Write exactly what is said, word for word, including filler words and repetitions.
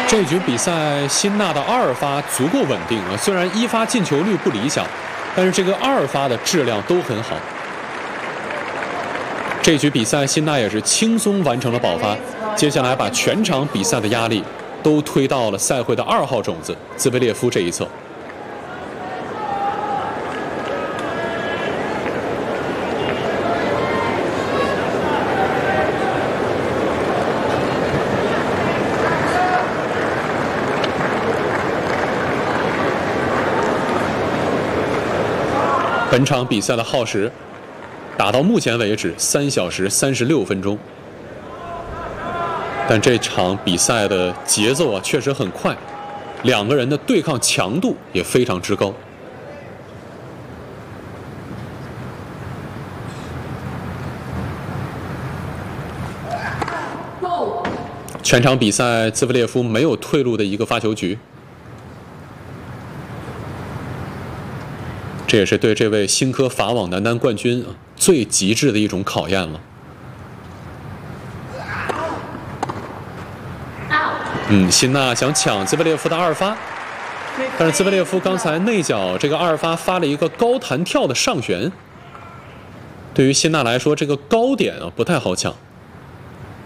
这局比赛，辛纳的二发足够稳定啊，虽然一发进球率不理想，但是这个二发的质量都很好。这局比赛，辛纳也是轻松完成了保发，接下来把全场比赛的压力都推到了赛会的二号种子兹维列夫这一侧。本场比赛的耗时打到目前为止三小时三十六分钟，但这场比赛的节奏啊确实很快，两个人的对抗强度也非常之高。全场比赛，兹维列夫没有退路的一个发球局。这也是对这位新科法网男单冠军啊最极致的一种考验了。嗯，辛纳想抢兹维列夫的二发，但是兹维列夫刚才内角这个二发发了一个高弹跳的上旋，对于辛纳来说，这个高点啊不太好抢。